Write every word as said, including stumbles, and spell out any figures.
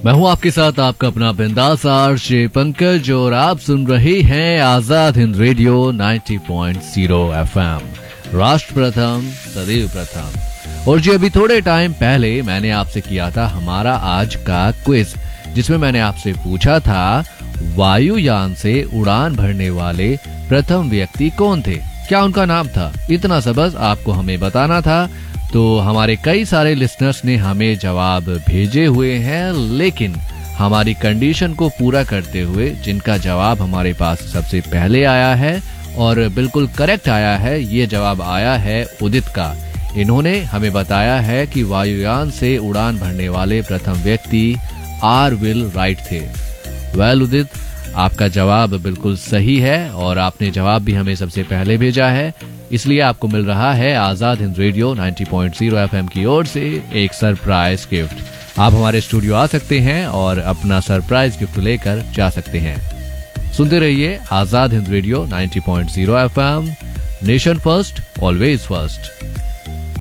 मैं हूं आपके साथ आपका अपना बिंदास आरजे पंकज और आप सुन रहे हैं आजाद हिंद रेडियो नब्बे पॉइंट शून्य एफएम, राष्ट्र प्रथम सदैव प्रथम। और जी अभी थोड़े टाइम पहले मैंने आपसे किया था हमारा आज का क्विज, जिसमें मैंने आपसे पूछा था वायुयान से उड़ान भरने वाले प्रथम व्यक्ति कौन थे, क्या उनका नाम था। इतना सा बस आपको हमें बताना था। तो हमारे कई सारे लिसनर्स ने हमें जवाब भेजे हुए हैं, लेकिन हमारी कंडीशन को पूरा करते हुए जिनका जवाब हमारे पास सबसे पहले आया है और बिल्कुल करेक्ट आया है, ये जवाब आया है उदित का। इन्होंने हमें बताया है कि वायुयान से उड़ान भरने वाले प्रथम व्यक्ति आर विल राइट थे। वेल उदित, आपका जवाब बिल्कुल सही है और आपने जवाब भी हमें सबसे पहले भेजा है, इसलिए आपको मिल रहा है आजाद हिंद रेडियो नब्बे पॉइंट शून्य एफएम की ओर से एक सरप्राइज गिफ्ट। आप हमारे स्टूडियो आ सकते हैं और अपना सरप्राइज गिफ्ट लेकर जा सकते हैं। सुनते रहिए आजाद हिंद रेडियो नब्बे पॉइंट शून्य FM, nation first always first.